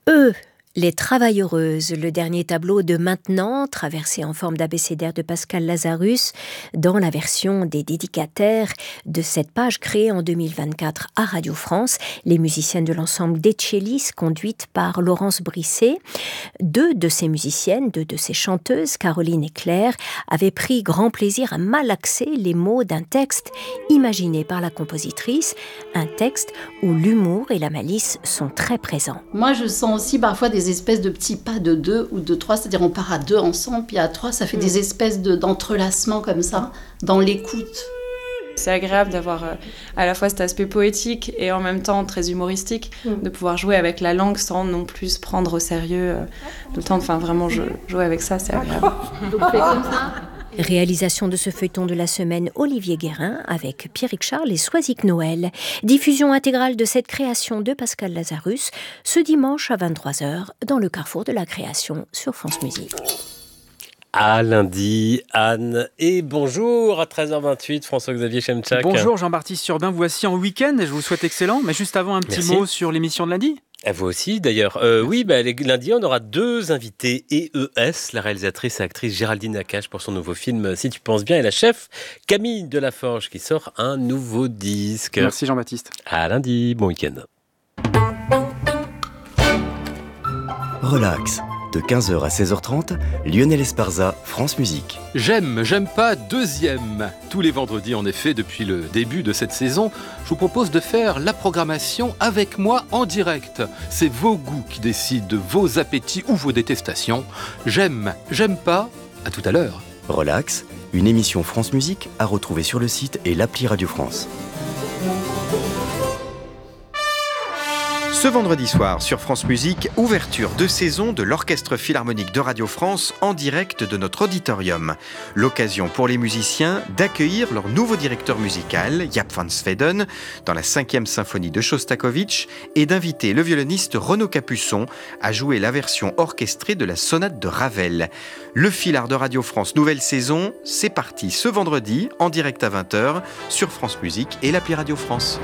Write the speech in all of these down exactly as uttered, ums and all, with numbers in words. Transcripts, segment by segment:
Eux, les Travailleuses, le dernier tableau de Maintenant, traversé en forme d'abécédaire de Pascal Lazarus, dans la version des dédicataires de cette page créée en deux mille vingt-quatre à Radio France, les musiciennes de l'ensemble d'Etchelis, conduites par Laurence Brisset. Deux de ces musiciennes, deux de ces chanteuses, Caroline et Claire, avaient pris grand plaisir à malaxer les mots d'un texte imaginé par la compositrice, un texte où l'humour et la malice sont très présents. Moi, je sens aussi parfois des espèces de petits pas de deux ou de trois, c'est-à-dire on part à deux ensemble, puis à trois, ça fait mmh. des espèces de, d'entrelacements comme ça, dans l'écoute. C'est agréable d'avoir euh, à la fois cet aspect poétique et en même temps très humoristique, mmh. de pouvoir jouer avec la langue sans non plus se prendre au sérieux euh, tout le temps. Enfin, vraiment, je, jouer avec ça, c'est agréable. Donc, on fait comme ça. Réalisation de ce feuilleton de la semaine, Olivier Guérin, avec Pierrick Charles et Soisic Noël. Diffusion intégrale de cette création de Pascal Lazarus, ce dimanche à vingt-trois heures, dans le carrefour de la création sur France Musique. À lundi, Anne, et bonjour à treize heures vingt-huit, François-Xavier Chemchak. Bonjour Jean-Baptiste Urbain, voici en week-end et je vous souhaite excellent. Mais juste avant, un petit Merci. mot sur l'émission de lundi. À vous aussi d'ailleurs. Euh, oui, bah, les, lundi, on aura deux invités E E S, la réalisatrice et actrice Géraldine Nakache pour son nouveau film Si tu penses bien, et la chef Camille Delaforge qui sort un nouveau disque. Merci Jean-Baptiste. À lundi, bon week-end. Relax. De quinze heures à seize heures trente, Lionel Esparza, France Musique. J'aime, j'aime pas, deuxième. Tous les vendredis, en effet, depuis le début de cette saison, je vous propose de faire la programmation avec moi en direct. C'est vos goûts qui décident de vos appétits ou vos détestations. J'aime, j'aime pas, à tout à l'heure. Relax, une émission France Musique à retrouver sur le site et l'appli Radio France. Ce vendredi soir sur France Musique, ouverture de saison de l'Orchestre Philharmonique de Radio France en direct de notre auditorium. L'occasion pour les musiciens d'accueillir leur nouveau directeur musical, Jaap van Zweden, dans la cinquième symphonie de Shostakovich et d'inviter le violoniste Renaud Capuçon à jouer la version orchestrée de la sonate de Ravel. Le Philhar de Radio France nouvelle saison, c'est parti ce vendredi en direct à vingt heures sur France Musique et l'appli Radio France.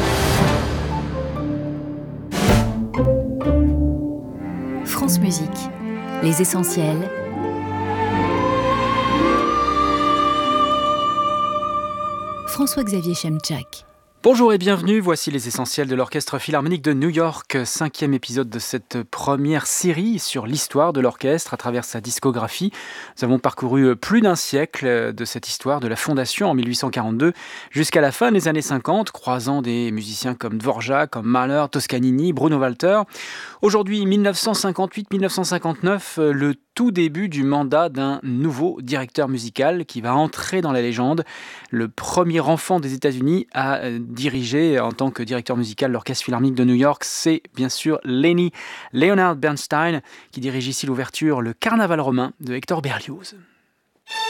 France Musique, les essentiels. François-Xavier Chemchak. Bonjour et bienvenue, voici les essentiels de l'Orchestre Philharmonique de New York, cinquième épisode de cette première série sur l'histoire de l'orchestre à travers sa discographie. Nous avons parcouru plus d'un siècle de cette histoire, de la fondation en mille huit cent quarante-deux jusqu'à la fin des années cinquante, croisant des musiciens comme Dvorak, comme Mahler, Toscanini, Bruno Walter. Aujourd'hui, dix-neuf cent cinquante-huit à dix-neuf cent cinquante-neuf, le tout début du mandat d'un nouveau directeur musical qui va entrer dans la légende. Le premier enfant des États-Unis à diriger en tant que directeur musical l'Orchestre Philharmonique de New York, c'est bien sûr Lenny Leonard Bernstein qui dirige ici l'ouverture Le Carnaval romain de Hector Berlioz.